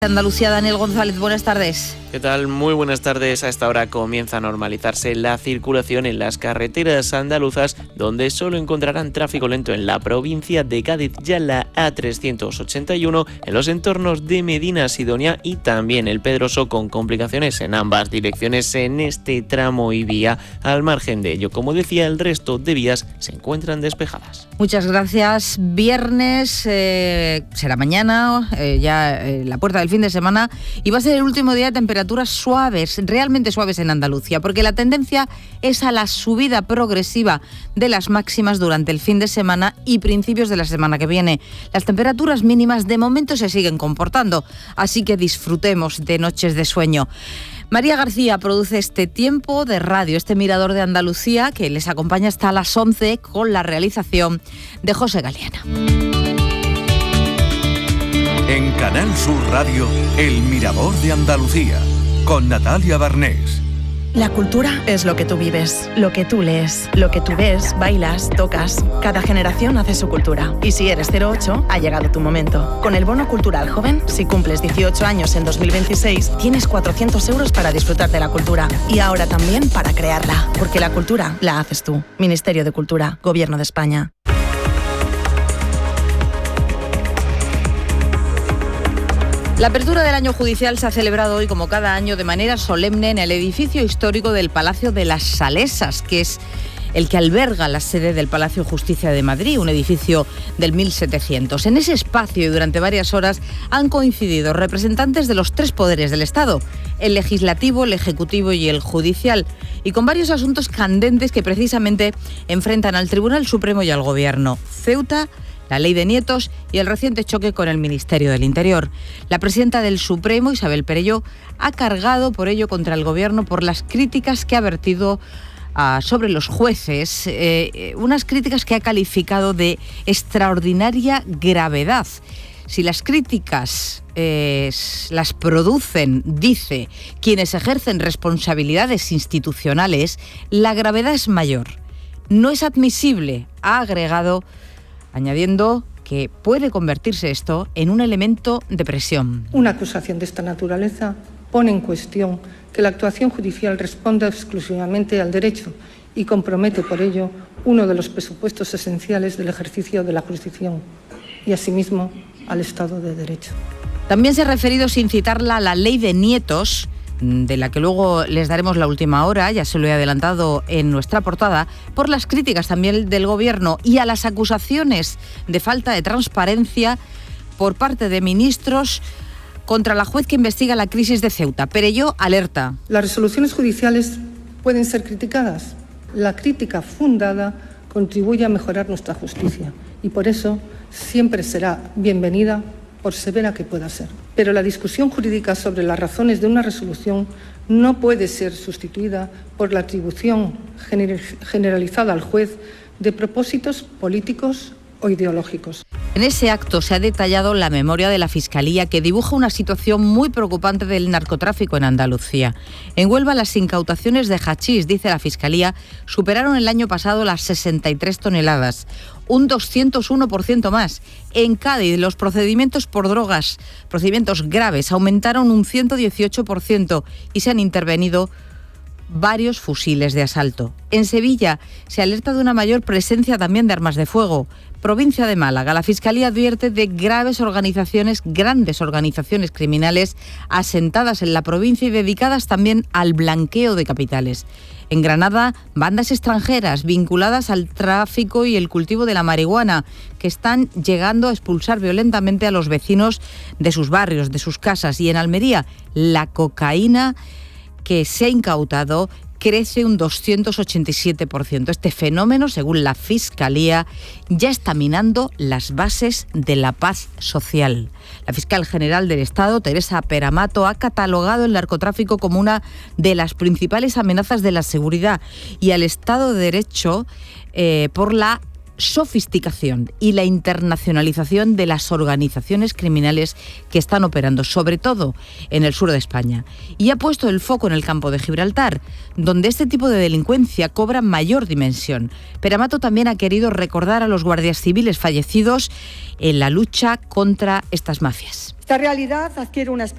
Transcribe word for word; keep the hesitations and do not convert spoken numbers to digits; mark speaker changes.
Speaker 1: Andalucía, Daniel González, buenas tardes.
Speaker 2: ¿Qué tal? Muy buenas tardes. A esta hora comienza a normalizarse la circulación en las carreteras andaluzas, donde solo encontrarán tráfico lento en la provincia de Cádiz, ya la A trescientos ochenta y uno, en los entornos de Medina Sidonia y también el Pedroso, con complicaciones en ambas direcciones en este tramo y vía. Al margen de ello, como decía, el resto de vías se encuentran despejadas.
Speaker 1: Muchas gracias. Viernes, eh, será mañana, eh, ya eh, la puerta del fin de semana, y va a ser el último día de temperaturas suaves, realmente suaves en Andalucía, porque la tendencia es a la subida progresiva de las máximas durante el fin de semana y principios de la semana que viene. Las temperaturas mínimas de momento se siguen comportando, así que disfrutemos de noches de sueño. María García produce este tiempo de radio, este Mirador de Andalucía, que les acompaña hasta las once con la realización de José Galeana.
Speaker 3: En Canal Sur Radio, El Mirador de Andalucía, con Natalia Barnés.
Speaker 4: La cultura es lo que tú vives, lo que tú lees, lo que tú ves, bailas, tocas. Cada generación hace su cultura. Y si eres cero ocho, ha llegado tu momento. Con el Bono Cultural Joven, si cumples dieciocho años en dos mil veintiséis, tienes cuatrocientos euros para disfrutar de la cultura. Y ahora también para crearla. Porque la cultura la haces tú. Ministerio de Cultura, Gobierno de España.
Speaker 1: La apertura del año judicial se ha celebrado hoy, como cada año, de manera solemne en el edificio histórico del Palacio de las Salesas, que es el que alberga la sede del Palacio de Justicia de Madrid, un edificio del mil setecientos. En ese espacio y durante varias horas han coincidido representantes de los tres poderes del Estado, el legislativo, el ejecutivo y el judicial, y con varios asuntos candentes que precisamente enfrentan al Tribunal Supremo y al Gobierno. Ceuta, la ley de nietos y el reciente choque con el Ministerio del Interior. La presidenta del Supremo, Isabel Perelló, ha cargado por ello contra el Gobierno por las críticas que ha vertido uh, sobre los jueces, eh, unas críticas que ha calificado de extraordinaria gravedad. Si las críticas eh, las producen, dice, quienes ejercen responsabilidades institucionales, la gravedad es mayor. No es admisible, ha agregado, añadiendo que puede convertirse esto en un elemento de presión.
Speaker 5: Una acusación de esta naturaleza pone en cuestión que la actuación judicial responda exclusivamente al derecho y compromete por ello uno de los presupuestos esenciales del ejercicio de la jurisdicción y, asimismo, al Estado de Derecho.
Speaker 1: También se ha referido, sin citarla, a la ley de nietos, de la que luego les daremos la última hora, ya se lo he adelantado en nuestra portada, por las críticas también del Gobierno y a las acusaciones de falta de transparencia por parte de ministros contra la juez que investiga la crisis de Ceuta. Perelló alerta.
Speaker 5: Las resoluciones judiciales pueden ser criticadas. La crítica fundada contribuye a mejorar nuestra justicia y por eso siempre será bienvenida, por severa que pueda ser. Pero la discusión jurídica sobre las razones de una resolución no puede ser sustituida por la atribución generalizada al juez de propósitos políticos o ideológicos.
Speaker 1: En ese acto se ha detallado la memoria de la Fiscalía, que dibuja una situación muy preocupante del narcotráfico en Andalucía. En Huelva, las incautaciones de hachís, dice la Fiscalía, superaron el año pasado las sesenta y tres toneladas, un doscientos uno por ciento más. En Cádiz, los procedimientos por drogas, procedimientos graves, aumentaron un ciento dieciocho por ciento y se han intervenido varios fusiles de asalto. En Sevilla se alerta de una mayor presencia también de armas de fuego. Provincia de Málaga, la Fiscalía advierte de graves organizaciones, grandes organizaciones criminales asentadas en la provincia y dedicadas también al blanqueo de capitales. En Granada, bandas extranjeras vinculadas al tráfico y el cultivo de la marihuana, que están llegando a expulsar violentamente a los vecinos de sus barrios, de sus casas. Y en Almería, la cocaína que se ha incautado crece un doscientos ochenta y siete por ciento. Este fenómeno, según la Fiscalía, ya está minando las bases de la paz social. La fiscal general del Estado, Teresa Peramato, ha catalogado el narcotráfico como una de las principales amenazas de la seguridad y al Estado de Derecho eh, por la sofisticación y la internacionalización de las organizaciones criminales que están operando, sobre todo en el sur de España. Y ha puesto el foco en el campo de Gibraltar, donde este tipo de delincuencia cobra mayor dimensión. Peramato también ha querido recordar a los guardias civiles fallecidos en la lucha contra estas mafias.
Speaker 6: Esta realidad adquiere una